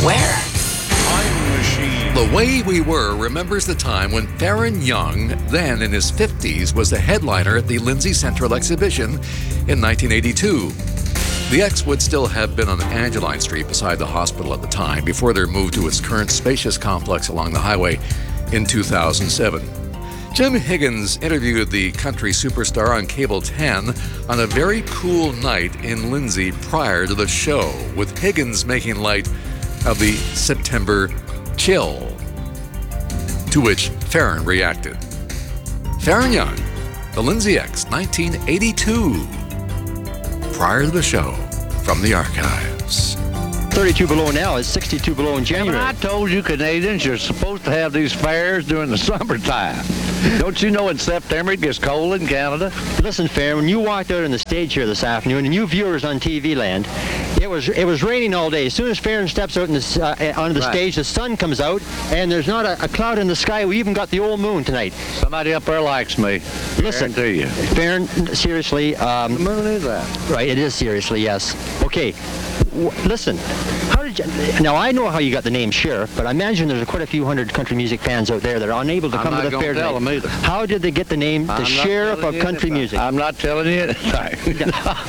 Where? Time Machine. The Way We Were remembers the time when Farron Young, then in his 50s, was the headliner at the Lindsay Central Exhibition in 1982. The X would still have been on Angeline Street beside the hospital at the time before their move to its current spacious complex along the highway in 2007. Jim Higgins interviewed the country superstar on Cable 10 on a very cool night in Lindsay prior to the show, with Higgins making light of the September chill, to which Farron reacted. Farron Young, the Lindsay X, 1982. Prior to the show, from the archives. 32 below now is 62 below in January. I told you Canadians, you're supposed to have these fairs during the summertime. Don't you know in September it gets cold in Canada? Listen, Farron, when you walked out on the stage here this afternoon, and you viewers on TV land, it was raining all day. As soon as Farron steps out onto the stage, the sun comes out, and there's not a cloud in the sky. We even got the old moon tonight. Somebody up there likes me. Listen, to you. Farron, seriously. The moon is that. Right, it is seriously, yes. Okay, listen. How did you? Now I know how you got the name Sheriff, but I imagine there's quite a few hundred country music fans out there that are unable to come to the fair tonight. Either. How did they get the name the Sheriff of Country Music? I'm not telling you anything.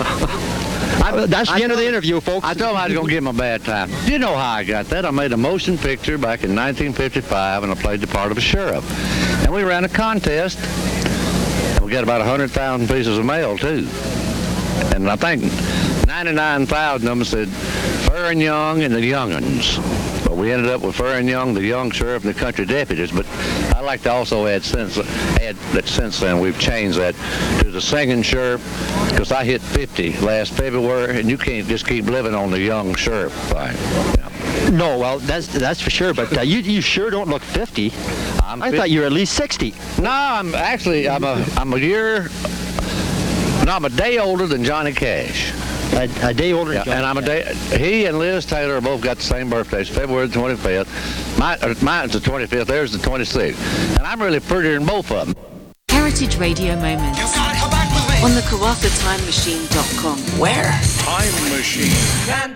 That's the end of the interview, folks. I told him I was going to give him a bad time. You know how I got that? I made a motion picture back in 1955, and I played the part of a sheriff. And we ran a contest, and we got about 100,000 pieces of mail, too. And I think 99,000 of them said Farron Young and the Young'uns. But we ended up with Farron Young, the young sheriff, and the country deputies. But I like to also add that since then we've changed that to the singing sheriff, because I hit 50 last February, and you can't just keep living on the young sheriff thing. Yeah. No, well, that's for sure. But you sure don't look 50. I thought you were at least 60. No, I'm a year. No, I'm a day older than Johnny Cash. A day older than Johnny and I'm a day. He and Liz Taylor both got the same birthdays, February the 25th. Mine's the 25th, theirs the 26th. And I'm really prettier than both of them. Heritage Radio Moments. You gotta come back with me. On the KarrathaTimeMachine.com. Where? Time Machine.